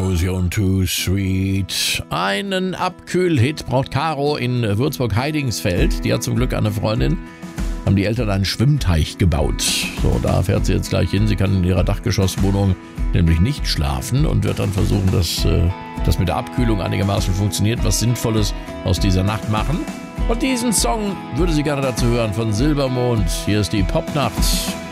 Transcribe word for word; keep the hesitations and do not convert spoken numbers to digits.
Fusion Too Sweet. Einen Abkühlhit braucht Caro in Würzburg-Heidingsfeld. Die hat zum Glück eine Freundin. Haben die Eltern einen Schwimmteich gebaut. So, da fährt sie jetzt gleich hin. Sie kann in ihrer Dachgeschosswohnung nämlich nicht schlafen und wird dann versuchen, dass äh, das mit der Abkühlung einigermaßen funktioniert, was Sinnvolles aus dieser Nacht machen. Und diesen Song würde sie gerne dazu hören von Silbermond. Hier ist die Popnacht.